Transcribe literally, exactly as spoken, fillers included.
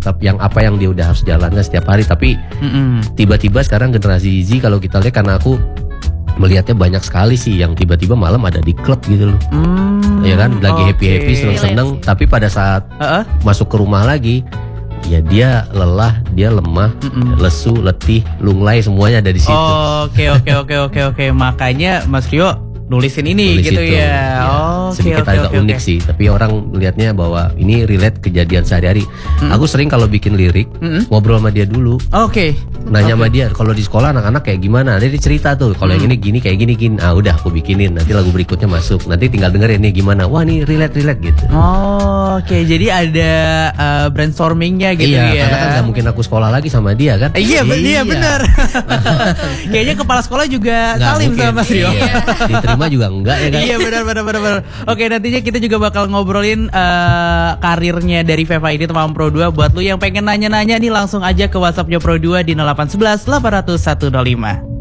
tapi yang apa yang dia udah harus jalankan setiap hari. Tapi mm-mm. tiba-tiba sekarang generasi Z kalau kita lihat, karena aku melihatnya banyak sekali sih yang tiba-tiba malam ada di klub gitu loh. Mm, ya kan lagi okay. happy-happy seneng-seneng, tapi pada saat uh-uh. masuk ke rumah lagi ya dia lelah, dia lemah, Mm-mm. lesu, letih, lunglai, semuanya ada di situ. Oke oke oke oke oke. Makanya Mas Rio nulisin ini Nulis gitu itu, ya. ya. Oh, sedikit okay, agak okay, unik okay. sih, tapi orang melihatnya bahwa ini relate kejadian sehari-hari. Mm. Aku sering kalau bikin lirik mm-hmm. ngobrol sama dia dulu. Oke. Okay. Nanya okay. sama dia, kalau di sekolah anak-anak kayak gimana? Dia cerita tuh, kalau mm. yang ini gini kayak gini gini. Ah udah aku bikinin. Nanti lagu berikutnya masuk. Nanti tinggal dengerin nih gimana. Wah nih relate relate gitu. Oh, oke. Okay. Jadi ada uh, brainstormingnya gitu iya, ya. Karena kan nggak mungkin aku sekolah lagi sama dia kan. Eh, iya, iya benar. Kayaknya kepala sekolah juga nggak salim mungkin. sama Mas Rio. Iya. Diterima juga enggak ya kan? Iya benar benar benar benar. Oke, nantinya kita juga bakal ngobrolin uh, karirnya dari Veva ini teman Pro dua. Buat lu yang pengen nanya-nanya nih langsung aja ke WhatsAppnya Pro dua di nol delapan satu satu delapan nol satu nol lima.